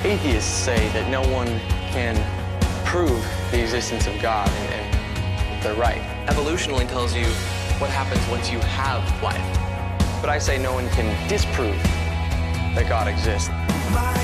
Atheists say that no one can prove the existence of God, and they're right. Evolution only tells you what happens once you have life. But I say no one can disprove that God exists.